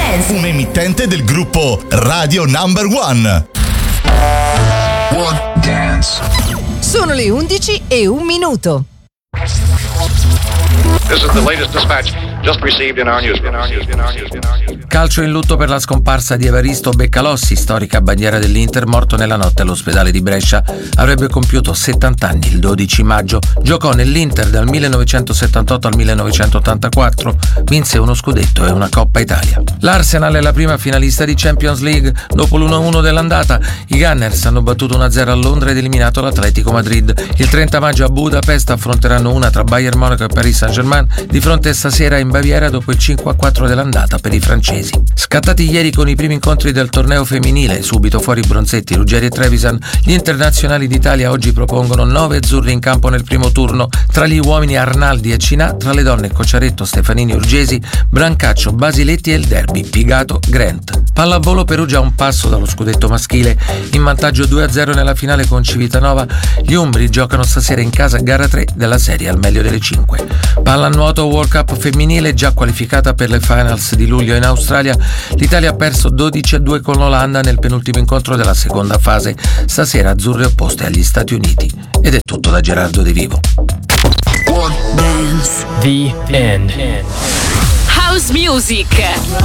Dance. Un'emittente del gruppo Radio Number One. One Dance. Sono le 11:01. This is the latest dispatch just received in our newsroom. Calcio in lutto per la scomparsa di Evaristo Beccalossi, storica bandiera dell'Inter, morto nella notte all'ospedale di Brescia. Avrebbe compiuto 70 anni il 12 maggio. Giocò nell'Inter dal 1978 al 1984. Vinse uno scudetto e una Coppa Italia. L'Arsenal è la prima finalista di Champions League. Dopo l'1-1 dell'andata, i Gunners hanno battuto 1-0 a Londra ed eliminato l'Atletico Madrid. Il 30 maggio a Budapest affronteranno una tra Bayern Monaco e Paris Saint-Germain, di fronte stasera in Baviera dopo il 5-4 dell'andata per i francesi. Scattati ieri con i primi incontri del torneo femminile, subito fuori Bronzetti, Ruggeri e Trevisan, gli internazionali d'Italia oggi propongono 9 azzurri in campo nel primo turno, tra gli uomini Arnaldi e Cinà, tra le donne Cocciaretto, Stefanini, Urgesi, Brancaccio, Basiletti e il derby Pigato Grant. Pallavolo, Perugia a un passo dallo scudetto maschile, in vantaggio 2-0 nella finale con Civitanova. Gli umbri giocano stasera in casa gara 3 della serie al meglio delle 5. Pallanuoto World Cup femminile, già qualificata per le finals di luglio in Australia. L'Italia ha perso 12-2 con l'Olanda nel penultimo incontro della seconda fase. Stasera azzurre opposte agli Stati Uniti. Ed è tutto da Gerardo De Vivo. One Dance. The end. House Music.